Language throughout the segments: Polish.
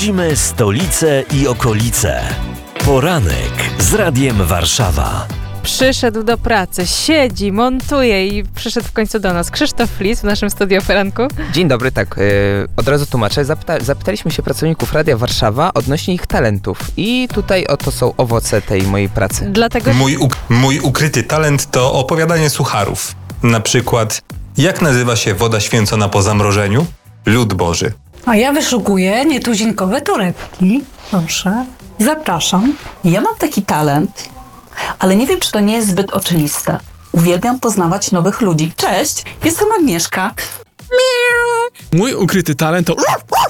Budzimy stolicę i okolice. Poranek z Radiem Warszawa. Przyszedł do pracy, siedzi, montuje i przyszedł w końcu do nas. Krzysztof Lis w naszym studiu o poranku. Dzień dobry, tak, od razu tłumaczę. Zapytaliśmy się pracowników Radia Warszawa odnośnie ich talentów i tutaj oto są owoce tej mojej pracy. Dlatego Mój ukryty talent to opowiadanie sucharów. Na przykład, jak nazywa się woda święcona po zamrożeniu? Lód Boży. A ja wyszukuję nietuzinkowe torebki. Proszę, zapraszam. Ja mam taki talent, ale nie wiem, czy to nie jest zbyt oczywiste. Uwielbiam poznawać nowych ludzi. Cześć, jestem Agnieszka. Mój ukryty talent to...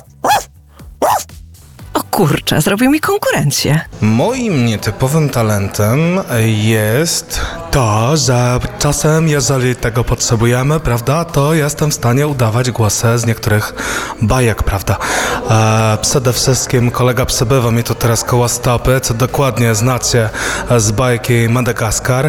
O kurczę, zrobił mi konkurencję. Moim nietypowym talentem jest to, że czasem, jeżeli tego potrzebujemy, prawda, to jestem w stanie udawać głosy z niektórych bajek, prawda. Przede wszystkim kolega przebywa mi tu teraz koło stopy, co dokładnie znacie z bajki Madagaskar.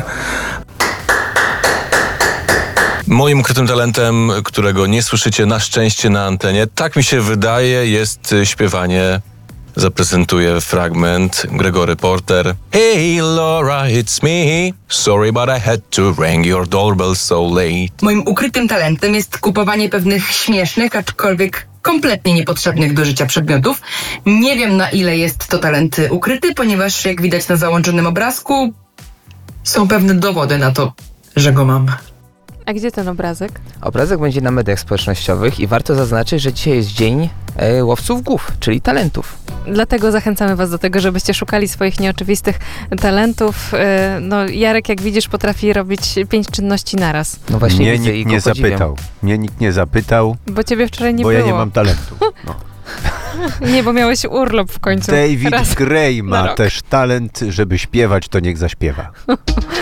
Moim ukrytym talentem, którego nie słyszycie na szczęście na antenie, tak mi się wydaje, jest śpiewanie. Zaprezentuję fragment Gregory Porter. Hey Laura, it's me. Sorry, but I had to ring your doorbell so late. Moim ukrytym talentem jest kupowanie pewnych śmiesznych, aczkolwiek kompletnie niepotrzebnych do życia przedmiotów. Nie wiem, na ile jest to talent ukryty, ponieważ jak widać na załączonym obrazku, są pewne dowody na to, że go mam. A gdzie ten obrazek? Obrazek będzie na mediach społecznościowych i warto zaznaczyć, że dzisiaj jest dzień łowców głów, czyli talentów. Dlatego zachęcamy was do tego, żebyście szukali swoich nieoczywistych talentów. No, Jarek, jak widzisz, potrafi robić 5 czynności naraz. No właśnie Mnie widzę i nikt go nie podziwiam. zapytał. Mnie nikt nie zapytał, Bo ciebie wczoraj nie bo było. ja nie mam talentu. No. Nie, bo miałeś urlop w końcu. David Raz Gray na ma rok. też talent, żeby śpiewać, to niech zaśpiewa.